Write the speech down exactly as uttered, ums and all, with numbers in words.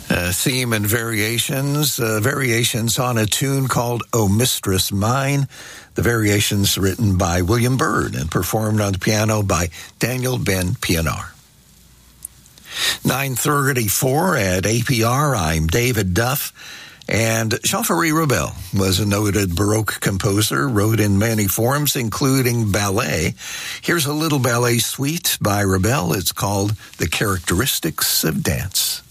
Uh, theme and variations, uh, variations on a tune called O Mistress Mine. The variations written by William Byrd and performed on the piano by Daniel Ben Pienaar. nine thirty-four at A P R, I'm David Duff. And Jean-Ferré Ravel was a noted Baroque composer, wrote in many forms, including ballet. Here's a little ballet suite by Ravel. It's called The Characteristics of Dance.